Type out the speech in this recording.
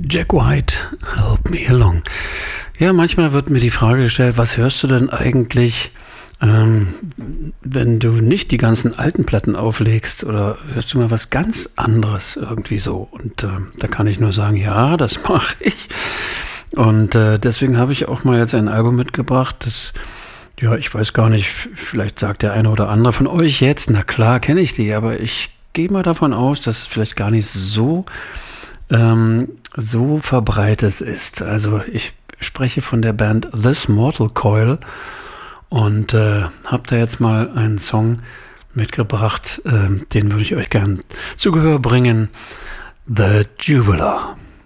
Jack White, Help Me Along. Ja, manchmal wird mir die Frage gestellt, was hörst du denn eigentlich, wenn du nicht die ganzen alten Platten auflegst, oder hörst du mal was ganz anderes irgendwie so? Und da kann ich nur sagen, ja, das mache ich. Und deswegen habe ich auch mal jetzt ein Album mitgebracht, das, ja, ich weiß gar nicht, vielleicht sagt der eine oder andere von euch jetzt, na klar, kenne ich die, aber ich gehe mal davon aus, dass es vielleicht gar nicht so verbreitet ist. Also ich spreche von der Band This Mortal Coil und habe da jetzt mal einen Song mitgebracht, den würde ich euch gern zu Gehör bringen. The Jubiler.